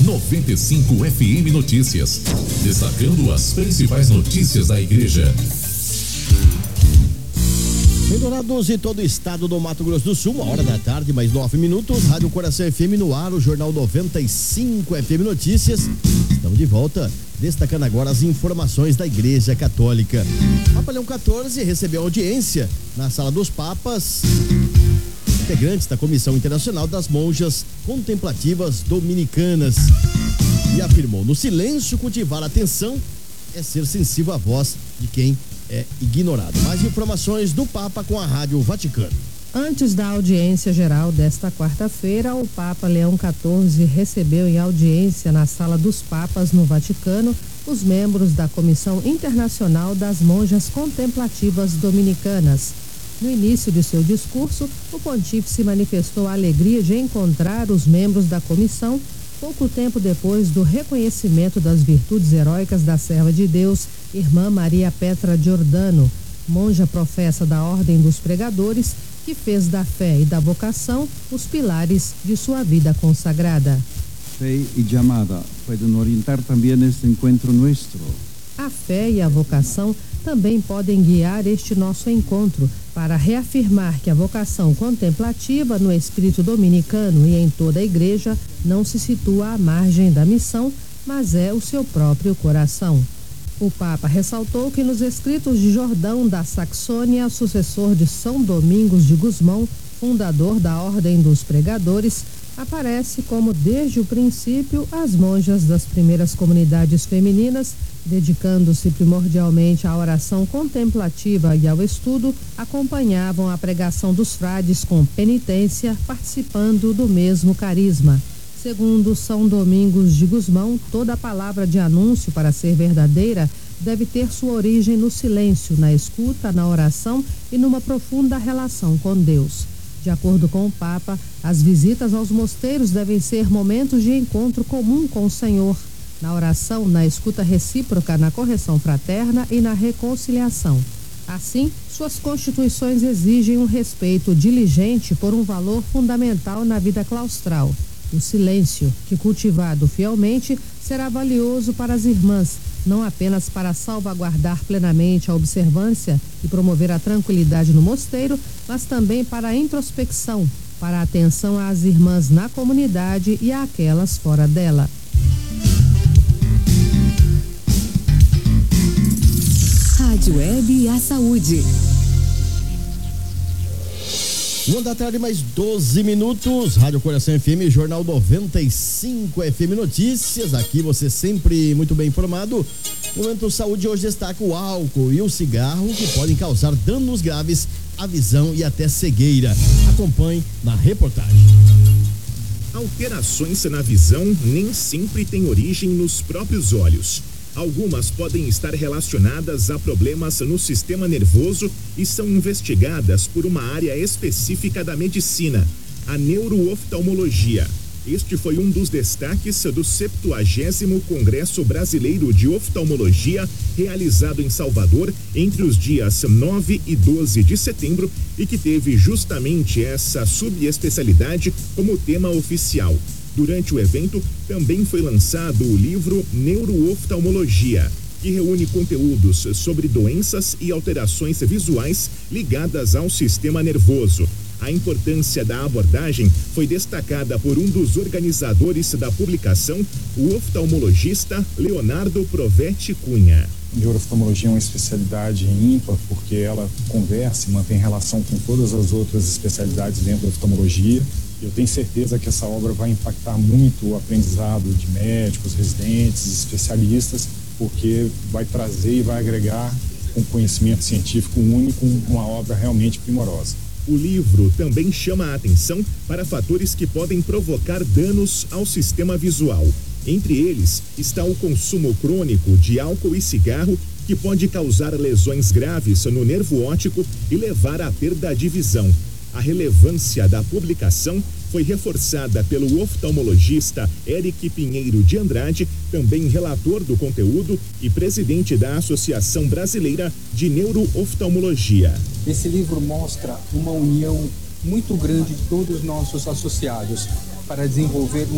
95 FM Notícias. Destacando as principais notícias da igreja. Em Dourados e todo o estado do Mato Grosso do Sul, 1h da tarde, mais 9 minutos. Rádio Coração FM no ar, o Jornal 95 FM Notícias. Estamos de volta, destacando agora as informações da Igreja Católica. Papa Leão XIV recebeu audiência na Sala dos Papas, integrantes da Comissão Internacional das Monjas Contemplativas Dominicanas, e afirmou: no silêncio cultivar a atenção é ser sensível à voz de quem é ignorado. Mais informações do Papa com a Rádio Vaticano. Antes da audiência geral desta quarta-feira, o Papa Leão XIV recebeu em audiência na Sala dos Papas no Vaticano os membros da Comissão Internacional das Monjas Contemplativas Dominicanas. No início de seu discurso, o pontífice manifestou a alegria de encontrar os membros da comissão pouco tempo depois do reconhecimento das virtudes heróicas da serva de Deus, irmã Maria Petra Giordano, monja professa da Ordem dos Pregadores, que fez da fé e da vocação os pilares de sua vida consagrada. Fé e chamada podem orientar também este encontro nosso. A fé e a vocação também podem guiar este nosso encontro para reafirmar que a vocação contemplativa no espírito dominicano e em toda a igreja não se situa à margem da missão, mas é o seu próprio coração. O Papa ressaltou que nos escritos de Jordão da Saxônia, sucessor de São Domingos de Gusmão, fundador da Ordem dos Pregadores, aparece como desde o princípio as monjas das primeiras comunidades femininas, dedicando-se primordialmente à oração contemplativa e ao estudo, acompanhavam a pregação dos frades com penitência, participando do mesmo carisma. Segundo São Domingos de Gusmão, toda palavra de anúncio, para ser verdadeira, deve ter sua origem no silêncio, na escuta, na oração e numa profunda relação com Deus. De acordo com o Papa, as visitas aos mosteiros devem ser momentos de encontro comum com o Senhor, na oração, na escuta recíproca, na correção fraterna e na reconciliação. Assim, suas constituições exigem um respeito diligente por um valor fundamental na vida claustral: o silêncio, que cultivado fielmente será valioso para as irmãs, não apenas para salvaguardar plenamente a observância e promover a tranquilidade no mosteiro, mas também para a introspecção, para a atenção às irmãs na comunidade e àquelas fora dela. Rádio Web e a Saúde. 1h da tarde, mais 12 minutos. Rádio Coração FM, Jornal 95 FM Notícias. Aqui você sempre muito bem informado. O Momento Saúde hoje destaca o álcool e o cigarro, que podem causar danos graves à visão e até cegueira. Acompanhe na reportagem. Alterações na visão nem sempre têm origem nos próprios olhos. Algumas podem estar relacionadas a problemas no sistema nervoso e são investigadas por uma área específica da medicina, a neurooftalmologia. Este foi um dos destaques do 70º Congresso Brasileiro de Oftalmologia, realizado em Salvador entre os dias 9 e 12 de setembro e que teve justamente essa subespecialidade como tema oficial. Durante o evento, também foi lançado o livro Neurooftalmologia, que reúne conteúdos sobre doenças e alterações visuais ligadas ao sistema nervoso. A importância da abordagem foi destacada por um dos organizadores da publicação, o oftalmologista Leonardo Provetti Cunha. Neurooftalmologia é uma especialidade ímpar porque ela conversa e mantém relação com todas as outras especialidades dentro da oftalmologia. Eu tenho certeza que essa obra vai impactar muito o aprendizado de médicos, residentes, especialistas, porque vai trazer e vai agregar um conhecimento científico único, uma obra realmente primorosa. O livro também chama a atenção para fatores que podem provocar danos ao sistema visual. Entre eles está o consumo crônico de álcool e cigarro, que pode causar lesões graves no nervo óptico e levar à perda de visão. A relevância da publicação foi reforçada pelo oftalmologista Eric Pinheiro de Andrade, também relator do conteúdo e presidente da Associação Brasileira de Neurooftalmologia. Esse livro mostra uma união muito grande de todos os nossos associados para desenvolver